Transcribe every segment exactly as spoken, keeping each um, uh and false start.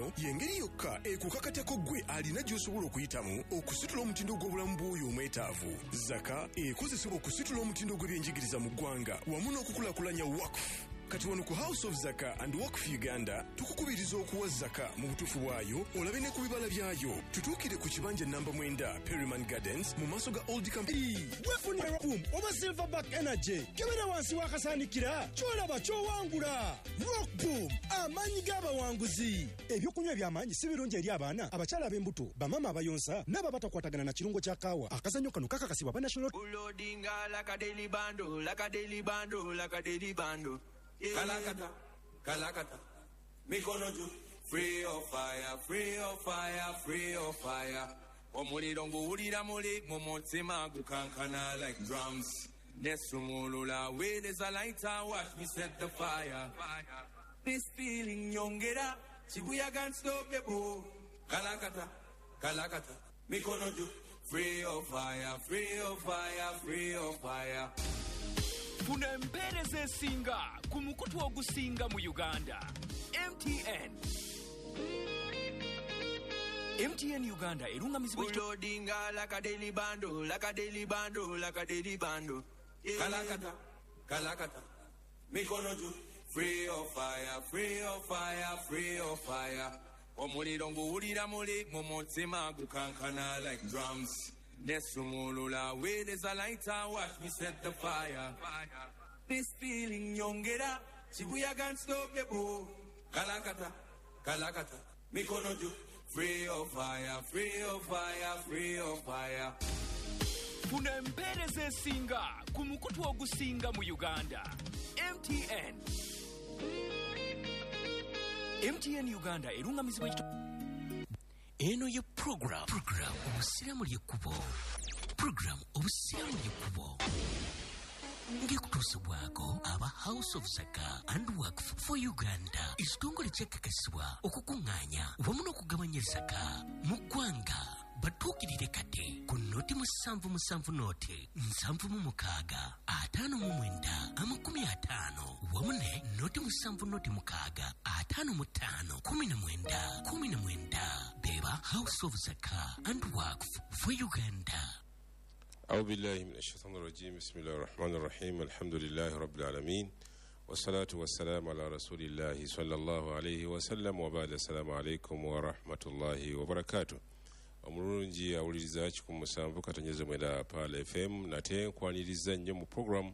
eno yengeri yokka ekukakatako gwe alina gy'osobola okuyitamu okusitula omutindo gw'obulamu bw'oyo omwetaavu. Zaka ekozesebwa okusitula omutindo gw'ebyenjigiriza mu ggwanga wamu n'okukulaakulanya wakufu. Kati wano ku House of Zaka and Waqf Uganda tukukubiriza okuwa zaka mu butuufu bwayo olabe ne ku bibala byayo. Tutuukire ku kibanja namba mwenda Perryman Gardens mu maaso ga Old Company. Wefunira Rockboom oba Silverback Energy kebera wansi w'akasaanikira kyolaba kyowangula. Rockboom amaanyi g'abawanguzi. Ebyokunywa eby'amaanyi si birungi eri abaana abakyala ab'embuto bamama abayonsa n'ababatakwatagana na kirungo kya kaawa. Akazannyo kano kakakasibwa ba National Ulodinga like daily bando like a daily bando like a daily bando. Yeah. Kalakata, Kalakata, Mikono ju, free of fire, free of fire, free of fire. Omuli dongo urira mole, momotsema gukankana like drums. Nesumulula, where there's a lighter, watch me set the fire. This feeling yongera, Shibuya can't stop the boom. Kalakata, Kalakata, Mikono ju, free of fire, free of fire, free of fire. Funa empeereza esinga ku mukutu ogusinga mu Uganda. M T N. M T N Uganda erungamizibwa Ulodinga like a daily bando, like a daily bando, like a daily bando. Yeah. Kalakata, Kalakata, Mikono ju, free of fire, free of fire, free of fire. Omuliro nguwulira muli momotsema gukankana like drums. Nesumulula, where there's a lighter, watch me set the fire. This feeling yongera, Shibuya can't stop the boom. Kalakata, Kalakata, Mikono ju, free of fire, free of fire, free of fire. Funa empeereza esinga ku mukutu ogusinga mu Uganda. M T N. M T N Uganda erungamizibwa ekito. Eno ye program program obusiramu lyekubo program obusiramu lyekubo ngikutuusibwako aba House of Zaka and Waqf for Uganda ekitongole kyekakasibwa okukuŋŋaanya wamu n'okugabanya zaka mu ggwanga batuukirire kate ku noti musanvu musanvu noti nsanvu mu mukaaga ataano mu mwenda amakumi ataano wamu ne noti musanvu noti mukaaga ataano mu ttaano kumi na mwenda kumi na mwenda beba House of Zaka and Waqf for Uganda. أعوذ بالله من الشيطان الرجيم بسم الله الرحمن الرحيم الحمد لله رب العالمين والصلاة والسلام على رسول الله صلى الله عليه وسلم وبعد السلام عليكم ورحمة الله وبركاته. Omulungi awuliriza kikumu katonyeza mwenda pala F M nate nkwaniriza nnyo mu program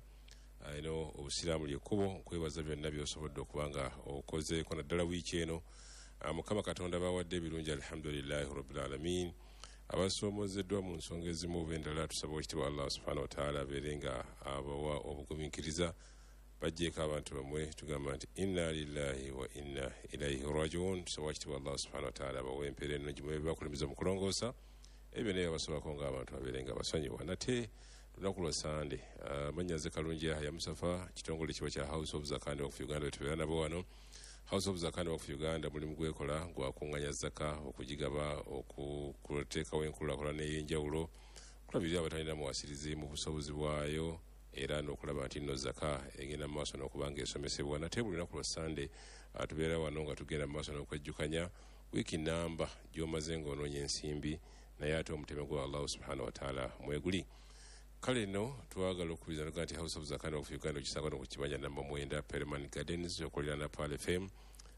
eno obusiraamu lyekubo nkwebaza byonna by'osobodde okubanga okozeeko naddala wiiki eno. Mukama Katonda bawadde ebirungi alhamdulillahi rabbil alamin. Abasoomozeddwa mu nsonga ezimu b'endala tusaba ekitiibwa Allah subhanahu wa ta'ala abeerenga abawa obugumiikiriza bajjeeko abantu bamwe tugamba nti inna lillahi wa inna ilaihi rajiun. Tusaba ekitiibwa Allah subhanahu wa ta'ala abawa empeera ennungi mu bakulembeza mu kulongoosa ebyo naye basobako ng'abantu abeerenga basonyiwa. Nate lunaku lwa Sande amanyaze kalungi ya Musafa kitongole kiba kya House of Zaka and Waqf Uganda wetubeera nabo wano. House of Zaka and Waqf Uganda mulimu gwekola gwakuŋŋaanya zaka okugigaba okuteekawo enkulaakulana ey'enjawulo kulabirira abatalina muwasirizi mu busobozi bwayo era n'okulaba nti nno zaka egenda mu maaso n'okuba ng'esomesebwa. Nate buli lunaku lwa Sande tubeera wano nga tugenda mu maaso n'okwejjukanya wiiki namba gy'omaze ng'onoonya ensimbi naye ate omuteme gwa Allah subhanahu wa ta'ala mweguli. Kale no twagala okubiriza noga nti House of Zaka and Waqf Uganda okisanga no ku kibanja namba mwenda Perryman Gardens okolera na Pal F M.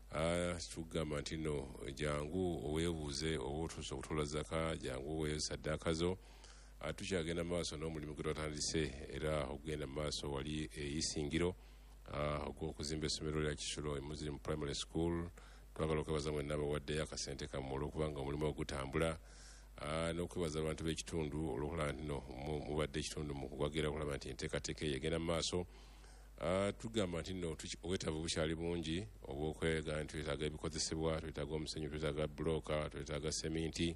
Ah tugamba nti no jangu oweebuuze obutuusa okutula zaka jangu owe saddaaka zo. Tukyagenda maaso n'omulimu gwe twatandise era okugenda maaso wali eyisingiro ogw'okuzimba essomero lya Kisulo Muslim Primary School. Twagala okwebaza mwenna abawaddeyo akasente kammwe olw'okubanga omulimu ogutambula. Ah n'okwebaza abantu b'ekitundu olw'okulaba nti no mubadde ekitundu mu kuwagira okulaba nti enteekateeka yegenda mu maaso. Ah tugamba nti no obwetaavu bukyali bungi obw'okwega nti twetaaga ebikozesebwa, twetaaga omusenyu, twetaaga bulooka, twetaaga seminti.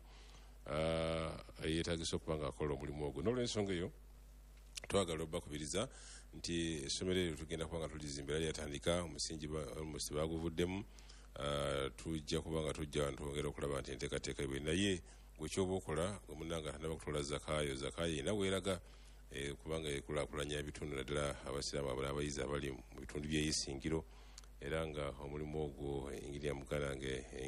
Ah yeetaagisa okuba ng'akola omulimu ogwo. N'olw'ensonga eyo twagala obbakubiriza nti essomero eryo tugenda kuba nga tulizimbira lyatandika omusingi omusi baaguvuddemu. Uh, tujja kuba nga tujja ntwongera okulaba nti enteekateeka ebwe naye gwekyoba okola gwe munnanga tanaba kutola zakaayo zakaayo ina weeraga eh, kubanga ekulaakulanya ebitundu naddala abasiraamu abala abayizi abali mu bitundu by'eyisingiro era nga omulimu ogwo engeri ya muganda nge